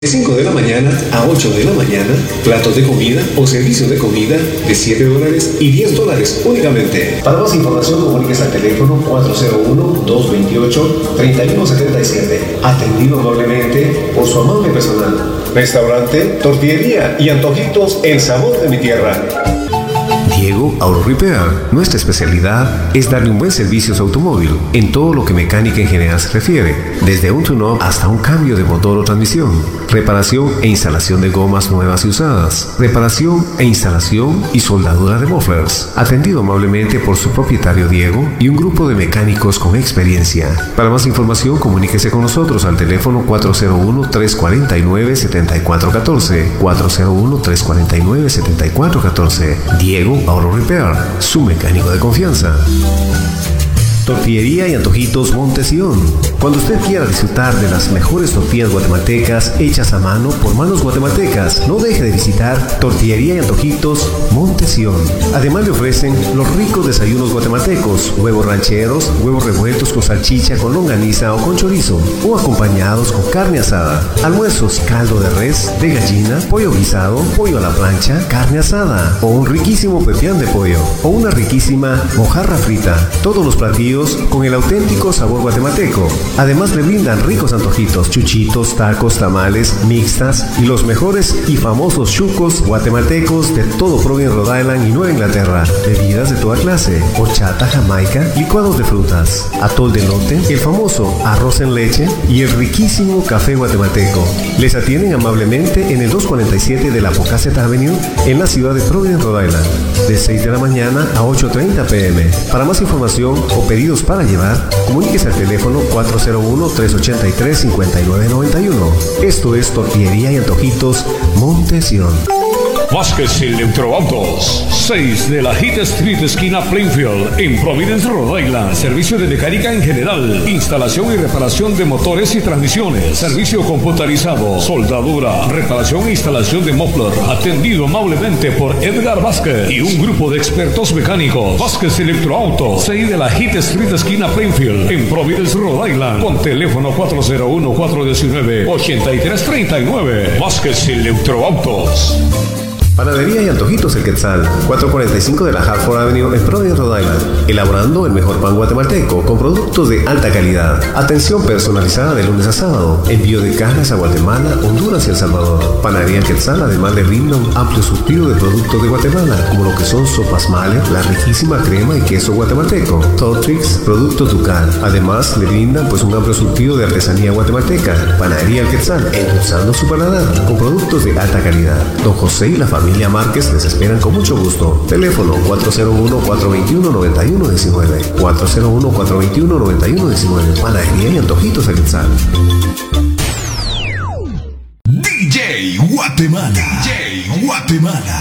De 5 de la mañana a 8 de la mañana, platos de comida o servicio de comida de $7 y $10 únicamente. Para más información, comuníquese al teléfono 401-228-3177. Atendido amablemente por su amable personal. Restaurante, tortillería y antojitos El Sabor de mi Tierra. Diego Auto Repair. Nuestra especialidad es darle un buen servicio a su automóvil en todo lo que mecánica en general se refiere, desde un tune-up hasta un cambio de motor o transmisión, reparación e instalación de gomas nuevas y usadas, reparación e instalación y soldadura de mufflers, atendido amablemente por su propietario Diego y un grupo de mecánicos con experiencia. Para más información, comuníquese con nosotros al teléfono 401-349-7414, 401-349-7414. Diego Auto Repair, su mecánico de confianza. Tortillería y antojitos Montesión. Cuando usted quiera disfrutar de las mejores tortillas guatemaltecas hechas a mano por manos guatemaltecas, no deje de visitar Tortillería y Antojitos Montesión. Además le ofrecen los ricos desayunos guatemaltecos, huevos rancheros, huevos revueltos con salchicha, con longaniza o con chorizo, o acompañados con carne asada, almuerzos, caldo de res, de gallina, pollo guisado, pollo a la plancha, carne asada, o un riquísimo pepián de pollo, o una riquísima mojarra frita. Todos los platillos con el auténtico sabor guatemalteco. Además le brindan ricos antojitos, chuchitos, tacos, tamales, mixtas y los mejores y famosos chucos guatemaltecos de todo Providence, Rhode Island y Nueva Inglaterra. Bebidas de toda clase, horchata, jamaica, licuados de frutas, atol de elote, el famoso arroz en leche y el riquísimo café guatemalteco. Les atienden amablemente en el 247 de la Pocasset Avenue en la ciudad de Providence, Rhode Island, de 6 de la mañana a 8:30 p.m. Para más información o pedidos para llevar, comuníquese al teléfono 401-383-5991. Esto es Tortillería y Antojitos Montesión. Vázquez Electroautos, 6 de la Heat Street, esquina Plainfield, en Providence, Rhode Island. Servicio de mecánica en general, instalación y reparación de motores y transmisiones, servicio computarizado, soldadura, reparación e instalación de muffler. Atendido amablemente por Edgar Vázquez y un grupo de expertos mecánicos. Vázquez Electroautos, 6 de la Heat Street, esquina Plainfield, en Providence, Rhode Island. Con teléfono 401-419-8339. Vázquez Electroautos. Panadería y Antojitos El Quetzal, 445 de la Hartford Avenue en Providence, Rhode Island. Elaborando el mejor pan guatemalteco con productos de alta calidad. Atención personalizada de lunes a sábado. Envío de cajas a Guatemala, Honduras y El Salvador. Panadería El Quetzal además le brinda un amplio surtido de productos de Guatemala, como lo que son sopas Male, la riquísima crema y queso guatemalteco, Tortrix, productos Ducal. Además le brindan un amplio surtido de artesanía guatemalteca. Panadería El Quetzal, endulzando su paladar con productos de alta calidad. Don José y la familia Márquez les esperan con mucho gusto. Teléfono 401-421-9119. 401-421-9119. Panadería y Antojitos El Quetzal. DJ Guatemala. DJ Guatemala.